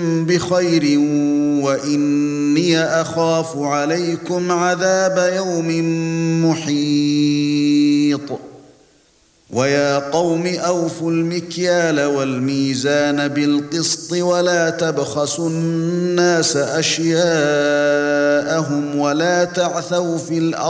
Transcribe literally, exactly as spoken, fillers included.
بخير وإني أخاف عليكم عذاب يوم محيط ويا قوم أوفوا المكيال والميزان بالقسط ولا تبخسوا الناس أشياءهم ولا تعثوا في الأرض